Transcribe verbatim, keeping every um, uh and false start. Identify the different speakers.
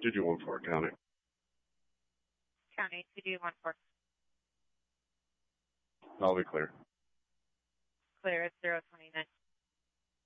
Speaker 1: two two one four, county.
Speaker 2: County, two two one four.
Speaker 1: I'll be clear.
Speaker 2: Clear at zero twenty-nine.